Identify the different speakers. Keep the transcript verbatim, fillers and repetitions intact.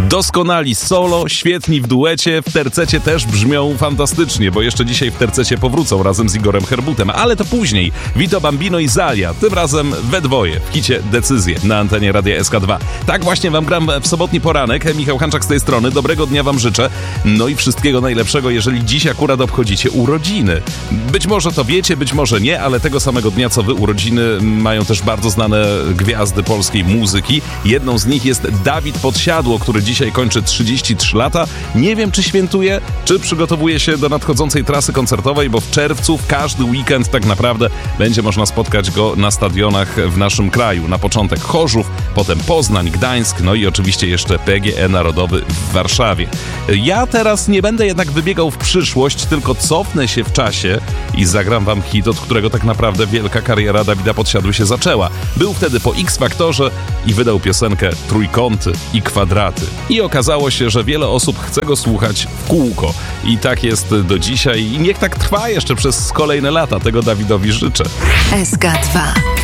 Speaker 1: Doskonali solo, świetni w duecie, w tercecie też brzmią fantastycznie, bo jeszcze dzisiaj w tercecie powrócą razem z Igorem Herbutem, ale to później. Vito Bambino i Zalia, tym razem we dwoje w hicie Decyzje na antenie Radia S K dwa. Tak właśnie wam gram w sobotni poranek. Michał Hanczak z tej strony. Dobrego dnia wam życzę. No i wszystkiego najlepszego, jeżeli dziś akurat obchodzicie urodziny. Być może to wiecie, być może nie, ale tego samego dnia co wy urodziny mają też bardzo znane gwiazdy polskiej muzyki. Jedną z nich jest Dawid Podsiadło, który dzisiaj kończy trzydzieści trzy lata. Nie wiem, czy świętuje, czy przygotowuje się do nadchodzącej trasy koncertowej, bo w czerwcu, w każdy weekend tak naprawdę będzie można spotkać go na stadionach w naszym kraju. Na początek Chorzów, potem Poznań, Gdańsk, no i oczywiście jeszcze P G E Narodowy w Warszawie. Ja teraz nie będę jednak wybiegał w przyszłość, tylko cofnę się w czasie i zagram wam hit, od którego tak naprawdę wielka kariera Dawida Podsiadły się zaczęła. Był wtedy po X-Faktorze i wydał piosenkę Trójkąty i Kwadraty. I okazało się, że wiele osób chce go słuchać w kółko. I tak jest do dzisiaj i niech tak trwa jeszcze przez kolejne lata. Tego Dawidowi życzę.
Speaker 2: S K dwa.